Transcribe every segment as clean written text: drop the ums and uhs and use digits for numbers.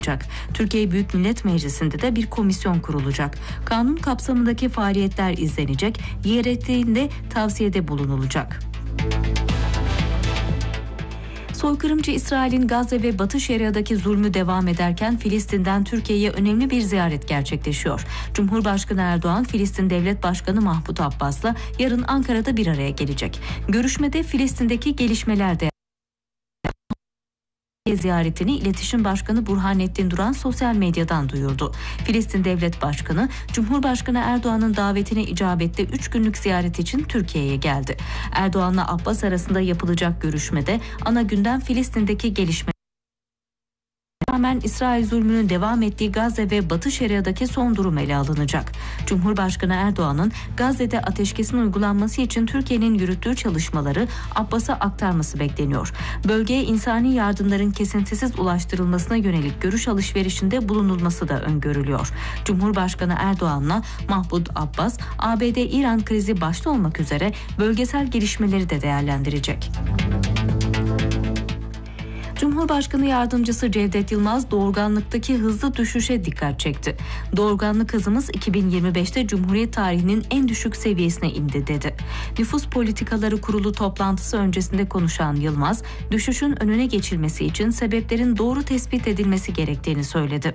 Türkiye Büyük Millet Meclisi'nde de bir komisyon kurulacak. Kanun kapsamındaki faaliyetler izlenecek, gerektiğinde tavsiyede bulunulacak. Soykırımcı İsrail'in Gazze ve Batı Şeria'daki zulmü devam ederken Filistin'den Türkiye'ye önemli bir ziyaret gerçekleşiyor. Cumhurbaşkanı Erdoğan, Filistin Devlet Başkanı Mahmut Abbas'la yarın Ankara'da bir araya gelecek. Görüşmede Filistin'deki gelişmeler de ziyaretini İletişim Başkanı Burhanettin Duran sosyal medyadan duyurdu. Filistin Devlet Başkanı, Cumhurbaşkanı Erdoğan'ın davetine icabette 3 günlük ziyaret için Türkiye'ye geldi. Erdoğan'la Abbas arasında yapılacak görüşmede ana gündem Filistin'deki gelişmeler. Rağmen İsrail zulmünün devam ettiği Gazze ve Batı Şeria'daki son durum ele alınacak. Cumhurbaşkanı Erdoğan'ın Gazze'de ateşkesin uygulanması için Türkiye'nin yürüttüğü çalışmaları Abbas'a aktarması bekleniyor. Bölgeye insani yardımların kesintisiz ulaştırılmasına yönelik görüş alışverişinde bulunulması da öngörülüyor. Cumhurbaşkanı Erdoğan'la Mahmut Abbas, ABD-İran krizi başta olmak üzere bölgesel gelişmeleri de değerlendirecek. Cumhurbaşkanı Yardımcısı Cevdet Yılmaz doğurganlıktaki hızlı düşüşe dikkat çekti. Doğurganlık hızımız 2025'te Cumhuriyet tarihinin en düşük seviyesine indi dedi. Nüfus Politikaları Kurulu toplantısı öncesinde konuşan Yılmaz, düşüşün önüne geçilmesi için sebeplerin doğru tespit edilmesi gerektiğini söyledi.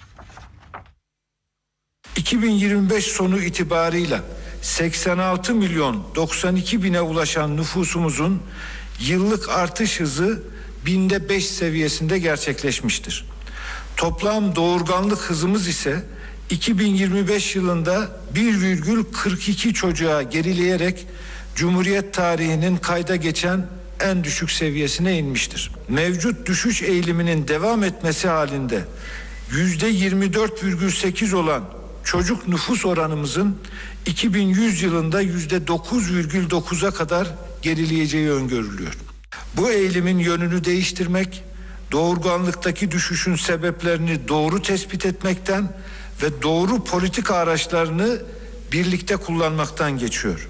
2025 sonu itibarıyla 86 milyon 92 bine ulaşan nüfusumuzun yıllık artış hızı binde 5 seviyesinde gerçekleşmiştir. Toplam doğurganlık hızımız ise 2025 yılında 1,42 çocuğa gerileyerek Cumhuriyet tarihinin kayda geçen en düşük seviyesine inmiştir. Mevcut düşüş eğiliminin devam etmesi halinde %24,8 olan çocuk nüfus oranımızın 2100 yılında %9,9'a kadar gerileyeceği öngörülüyor. Bu eğilimin yönünü değiştirmek, doğurganlıktaki düşüşün sebeplerini doğru tespit etmekten ve doğru politika araçlarını birlikte kullanmaktan geçiyor.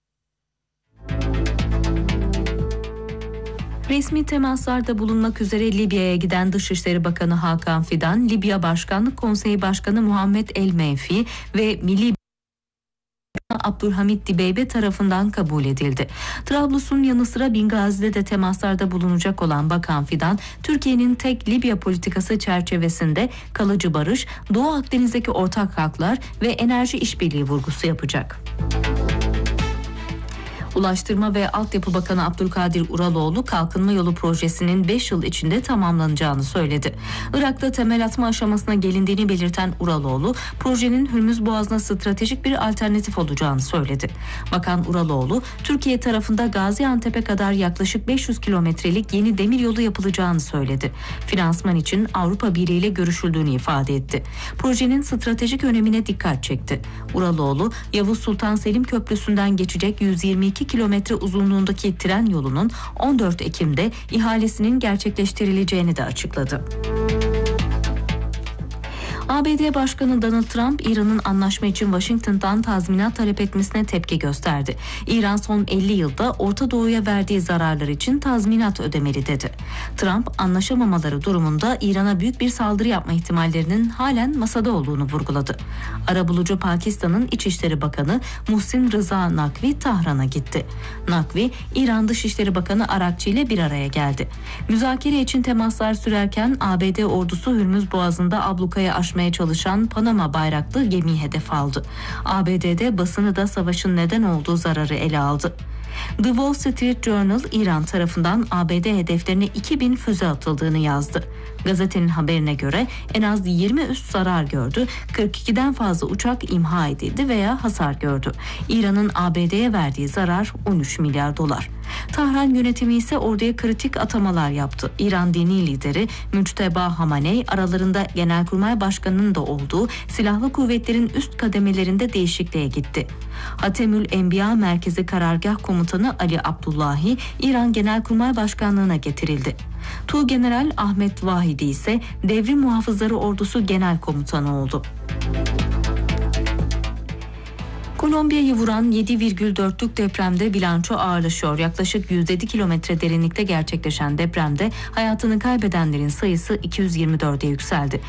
Resmi temaslarda bulunmak üzere Libya'ya giden Dışişleri Bakanı Hakan Fidan, Libya Başkanlık Konseyi Başkanı Muhammed El Menfi ve Milli Abdülhamit Dibeybe tarafından kabul edildi. Trablus'un yanı sıra Bingazi'de de temaslarda bulunacak olan Bakan Fidan, Türkiye'nin tek Libya politikası çerçevesinde kalıcı barış, Doğu Akdeniz'deki ortak haklar ve enerji işbirliği vurgusu yapacak. Ulaştırma ve Altyapı Bakanı Abdülkadir Uraloğlu, Kalkınma Yolu projesinin 5 yıl içinde tamamlanacağını söyledi. Irak'ta temel atma aşamasına gelindiğini belirten Uraloğlu, projenin Hürmüz Boğazı'na stratejik bir alternatif olacağını söyledi. Bakan Uraloğlu, Türkiye tarafında Gaziantep'e kadar yaklaşık 500 kilometrelik yeni demiryolu yapılacağını söyledi. Finansman için Avrupa Birliği ile görüşüldüğünü ifade etti. Projenin stratejik önemine dikkat çekti. Uraloğlu, Yavuz Sultan Selim Köprüsü'nden geçecek 122 kilometre uzunluğundaki tren yolunun 14 Ekim'de ihalesinin gerçekleştirileceğini de açıkladı. ABD Başkanı Donald Trump, İran'ın anlaşma için Washington'dan tazminat talep etmesine tepki gösterdi. İran son 50 yılda Orta Doğu'ya verdiği zararlar için tazminat ödemeli dedi. Trump, anlaşamamaları durumunda İran'a büyük bir saldırı yapma ihtimallerinin halen masada olduğunu vurguladı. Arabulucu Pakistan'ın İçişleri Bakanı Muhsin Rıza Nakvi Tahran'a gitti. Nakvi, İran Dışişleri Bakanı Arakçı ile bir araya geldi. Müzakere için temaslar sürerken ABD ordusu Hürmüz Boğazı'nda ablukaya aşmaya çalışan Panama bayraklı gemiyi hedef aldı. ABD'de basını da savaşın neden olduğu zararı ele aldı. The Wall Street Journal, İran tarafından ABD hedeflerine 2000 füze atıldığını yazdı. Gazetenin haberine göre en az 20 üs zarar gördü, 42'den fazla uçak imha edildi veya hasar gördü. İran'ın ABD'ye verdiği zarar 13 milyar dolar. Tahran yönetimi ise orduya kritik atamalar yaptı. İran dini lideri Müçteba Hamaney, aralarında Genelkurmay Başkanı'nın da olduğu silahlı kuvvetlerin üst kademelerinde değişikliğe gitti. Hatemül Enbiya Merkezi Karargah Komutanı Ali Abdullahi, İran Genelkurmay Başkanlığı'na getirildi. Tuğgeneral Ahmet Vahidi ise Devrim Muhafızları Ordusu Genel Komutanı oldu. Kolombiya'yı vuran 7,4'lük depremde bilanço ağırlaşıyor. Yaklaşık 107 kilometre derinlikte gerçekleşen depremde hayatını kaybedenlerin sayısı 224'e yükseldi.